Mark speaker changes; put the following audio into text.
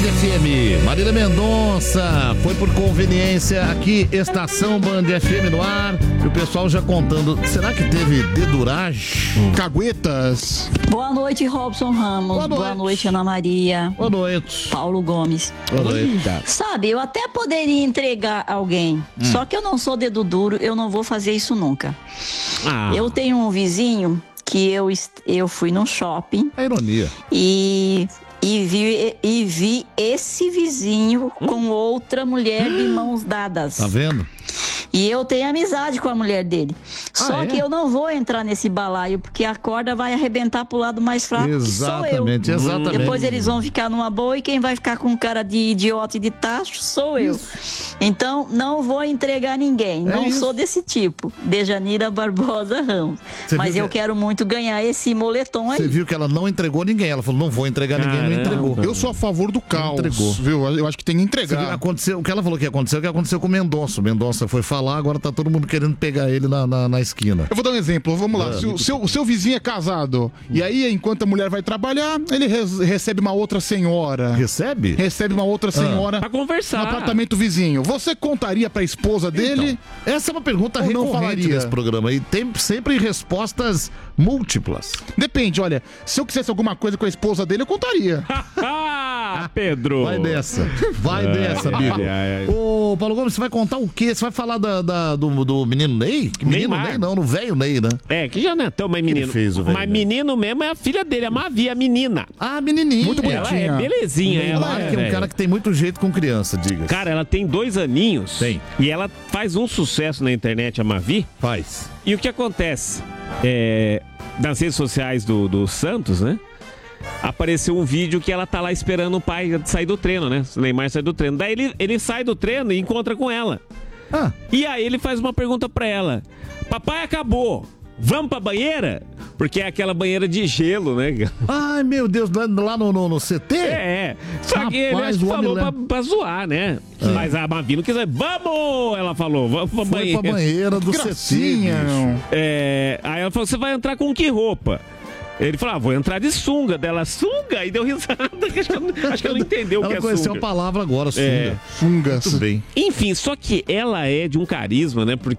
Speaker 1: FM. Marília Mendonça foi por conveniência aqui, Estação Band FM no ar. E o pessoal já contando, será que teve deduragem?
Speaker 2: Caguetas.
Speaker 3: Boa noite, Robson Ramos. Boa noite, Ana Maria.
Speaker 1: Boa noite.
Speaker 3: Paulo Gomes.
Speaker 1: Boa noite.
Speaker 3: Sabe, eu até poderia entregar alguém, só que eu não sou dedo duro, eu não vou fazer isso nunca. Eu tenho um vizinho que eu fui num shopping.
Speaker 1: É ironia.
Speaker 3: E vi esse vizinho com outra mulher de mãos dadas.
Speaker 1: Tá vendo?
Speaker 3: E eu tenho amizade com a mulher dele. Só que eu não vou entrar nesse balaio, porque a corda vai arrebentar pro lado mais fraco,
Speaker 1: exatamente,
Speaker 3: que sou eu.
Speaker 1: Exatamente.
Speaker 3: Depois eles vão ficar numa boa e quem vai ficar com cara de idiota e de tacho sou eu. Então, não vou entregar ninguém. Não sou desse tipo. Dejanira Barbosa Ramos. Mas eu quero muito ganhar esse moletom aí.
Speaker 1: Você viu que ela não entregou ninguém. Ela falou, não vou entregar ninguém, não entregou.
Speaker 2: Eu sou a favor do caos, viu? Eu acho que tem que entregar.
Speaker 1: O que ela falou que aconteceu, o que aconteceu com o Mendonça. O Mendonça foi falar, agora tá todo mundo querendo pegar ele na esquina.
Speaker 2: Eu vou dar um exemplo, vamos lá. Se o seu vizinho é casado, e aí, enquanto a mulher vai trabalhar, ele recebe uma outra senhora.
Speaker 1: Recebe?
Speaker 2: Recebe uma outra senhora
Speaker 4: pra conversar
Speaker 2: no apartamento vizinho. Você contaria pra esposa dele?
Speaker 1: Então, essa é uma pergunta recorrente nesse programa e tem sempre respostas múltiplas.
Speaker 2: Depende, olha, se eu quisesse alguma coisa com a esposa dele, eu contaria.
Speaker 4: Pedro!
Speaker 1: Vai dessa, Bigo. Ô, Paulo Gomes, você vai contar o quê? Você vai falar do menino Ney? Menino Ney não, no velho Ney, né?
Speaker 4: Que já não é tão mais menino.
Speaker 1: Ele fez o velho
Speaker 4: mas menino mesmo é a filha dele, a Mavi, a menina.
Speaker 1: Ah, menininha.
Speaker 2: Muito bonitinha.
Speaker 4: Ela é belezinha.
Speaker 1: Ela é um cara que tem muito jeito com criança, diga.
Speaker 4: Cara, ela tem 2 aninhos.
Speaker 1: Tem.
Speaker 4: E ela faz um sucesso na internet, a Mavi.
Speaker 1: Faz.
Speaker 4: E o que acontece? Nas redes sociais do Santos, né? Apareceu um vídeo que ela tá lá esperando o pai sair do treino, né? O Neymar sai do treino. Daí ele sai do treino e encontra com ela. E aí ele faz uma pergunta pra ela. Papai acabou. Vamos pra banheira? Porque é aquela banheira de gelo, né?
Speaker 1: Ai, meu Deus, lá no CT?
Speaker 4: Só que ele falou pra zoar, né? Mas a Mavi não quis dizer, vamos! Ela falou, vamos pra banheira.
Speaker 1: Foi pra banheira do CT,
Speaker 4: aí ela falou, você vai entrar com que roupa? Ele falou, vou entrar de sunga. Dela, sunga? E deu risada. Acho que ela não entendeu o que é sunga.
Speaker 1: Ela conheceu a palavra agora, sunga.
Speaker 2: Sunga.
Speaker 1: Muito bem.
Speaker 4: Enfim, só que ela é de um carisma, né? Porque